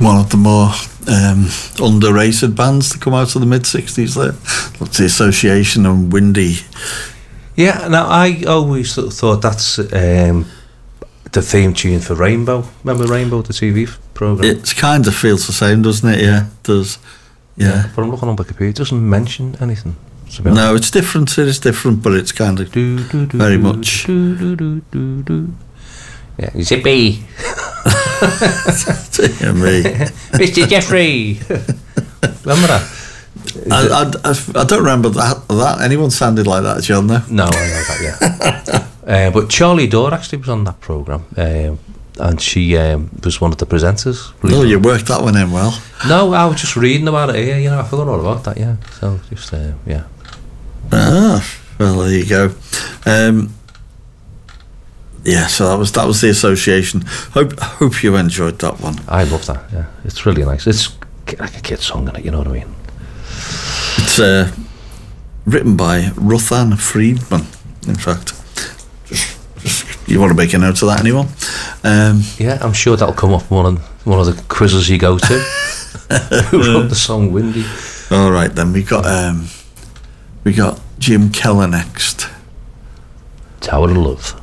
one of the more underrated bands to come out of the mid-60s there. That's the Association and Windy. Yeah, now I always thought that's the theme tune for Rainbow. Remember Rainbow, the TV programme? It kind of feels the same, doesn't it? Yeah, it does. Yeah. But I'm looking on Wikipedia, it doesn't mention anything. No, it's different. It is different, but it's kind of very much. Yeah, Zippy. Dear me. Mr. Jeffrey. Remember that? I don't remember that. Anyone sounded like that, John, though? No, I know that, yeah. But Charlie Dore actually was on that programme, and she was one of the presenters. Oh, you worked that one in well. No, I was just reading about it here, I forgot all about that, yeah. So, just, yeah. Ah, well, there you go. Yeah, so that was the Association. Hope you enjoyed that one. I love that, yeah. It's really nice. It's like a kid's song, in it, you know what I mean? It's written by Ruthann Friedman, in fact. Just you want to make a note of that, anyone? Yeah, I'm sure that'll come up one of the quizzes you go to. Who wrote the song Windy? All right, then we got Jim Keller next. Tower of Love.